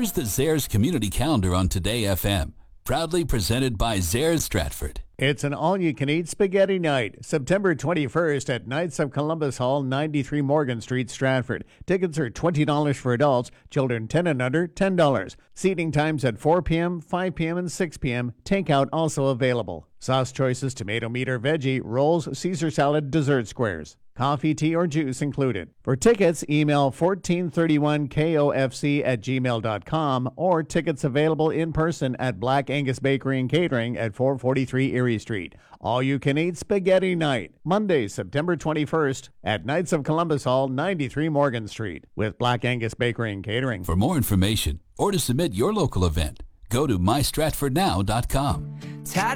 Here's the Zares Community Calendar on Today FM, proudly presented by Zares Stratford. It's an all-you-can-eat spaghetti night, September 21st at Knights of Columbus Hall, 93 Morgan Street, Stratford. Tickets are $20 for adults, children 10 and under, $10. Seating times at 4 p.m., 5 p.m., and 6 p.m. Takeout also available. Sauce choices, tomato, meat, or veggie, rolls, Caesar salad, dessert squares. Coffee, tea, or juice included. For tickets, email 1431kofc@gmail.com or tickets available in person at Black Angus Bakery and Catering at 443 Erie Street. All-you-can-eat spaghetti night, Monday, September 21st at Knights of Columbus Hall, 93 Morgan Street with Black Angus Bakery and Catering. For more information or to submit your local event, go to mystratfordnow.com.